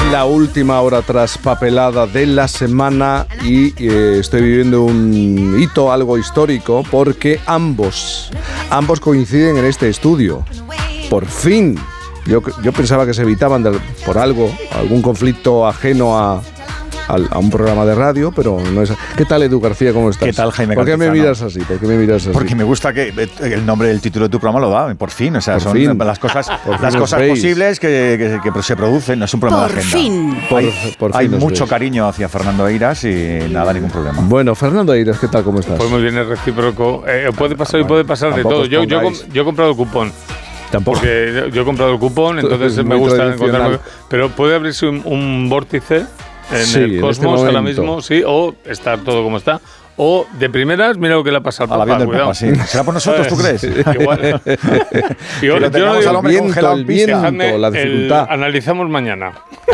la última hora traspapelada de la semana y estoy viviendo un hito algo histórico porque ambos coinciden en este estudio. Por fin. Yo pensaba que se evitaban por algún conflicto ajeno a un programa de radio, pero no es. ¿Qué tal, Edu García? ¿Cómo estás? ¿Qué tal, Jaime ¿Por qué Cantizano? me miras así? Porque me gusta que el nombre del título de tu programa lo da, por fin. O sea, por fin. Las cosas posibles que se producen. No es un programa de agenda. Por fin hay mucho cariño hacia Fernando Eiras y nada, ningún problema. Bueno, Fernando Eiras, ¿qué tal? ¿Cómo estás? Pues muy bien, es recíproco. Puede pasar y puede pasar de todo. Yo he comprado el cupón. Tampoco. Porque yo he comprado el cupón, entonces me gusta encontrarme. Pero puede abrirse un vórtice en el cosmos ahora mismo, sí, o estar todo como está. O de primeras, mira lo que le ha pasado al Papa, cuidado. Sí. ¿Será por nosotros, tú crees? Igual. Yo no digo el viento, la dificultad. Analizamos mañana.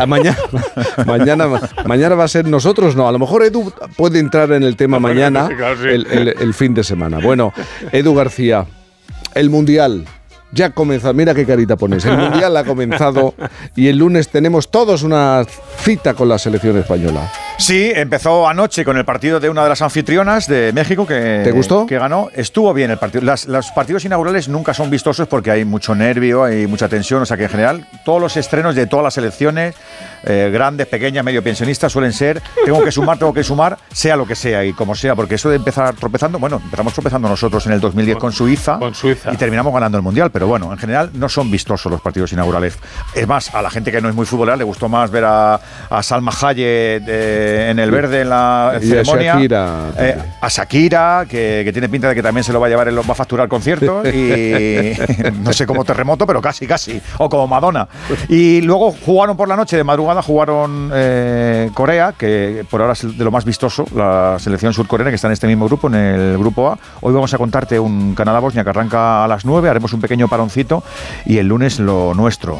Mañana va a ser nosotros, no. A lo mejor Edu puede entrar en el tema mañana, claro, sí. el fin de semana. Bueno, Edu García, el Mundial. Ya ha comenzado, mira qué carita pones. El Mundial ha comenzado y el lunes tenemos todos una cita con la selección española. Sí, empezó anoche con el partido de una de las anfitrionas de México que ¿te gustó? Que ganó. Estuvo bien el partido. Los partidos inaugurales nunca son vistosos porque hay mucho nervio, hay mucha tensión. O sea que en general todos los estrenos de todas las selecciones, grandes, pequeñas, medio pensionistas, suelen ser tengo que sumar, sea lo que sea y como sea. Porque eso de empezar tropezando, bueno, empezamos tropezando nosotros en el 2010 con Suiza y terminamos ganando el Mundial. Pero bueno, en general no son vistosos los partidos inaugurales. Es más, a la gente que no es muy futbolera le gustó más ver a Salma Hayek en el verde en la ceremonia. A Shakira, que tiene pinta de que también se lo va a llevar, va a facturar conciertos. Y no sé, como Terremoto, pero casi. O como Madonna. Y luego jugaron por la noche, de madrugada, Corea, que por ahora es de lo más vistoso, la selección surcoreana, que está en este mismo grupo, en el grupo A. Hoy vamos a contarte un Canadá-Bosnia que arranca a las 9, haremos un pequeño paroncito y el lunes lo nuestro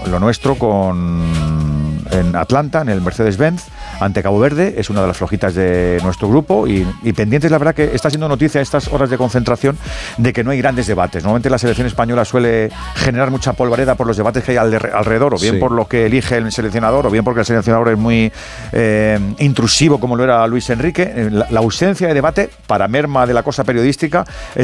en Atlanta, en el Mercedes-Benz, ante Cabo Verde. Es una de las flojitas de nuestro grupo y pendientes, la verdad que está siendo noticia estas horas de concentración de que no hay grandes debates. Normalmente la selección española suele generar mucha polvareda por los debates que hay alrededor, o bien por lo que elige el seleccionador, o bien porque el seleccionador es muy intrusivo, como lo era Luis Enrique. La ausencia de debate, para merma de la cosa periodística,